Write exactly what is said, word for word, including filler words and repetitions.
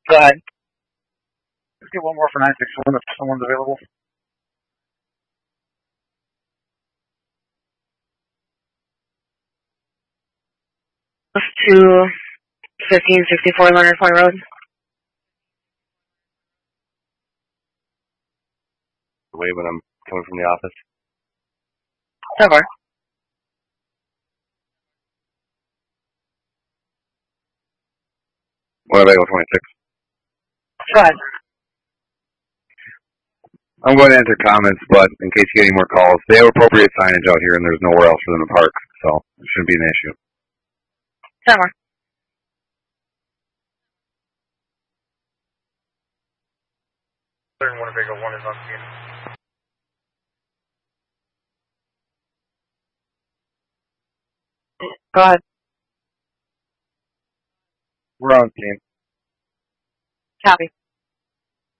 Go ahead. Let's get one more for nine six one if someone's available. To fifteen sixty-four Leonard Point Road. Away when I'm coming from the office. So far. What about Eagle twenty-six? Go ahead. I'm going to enter comments, but in case you get any more calls, they have appropriate signage out here, and there's nowhere else for them to park, so it shouldn't be an issue. Somewhere. Third Winnebago one is on scene. Go ahead. We're on scene. Copy.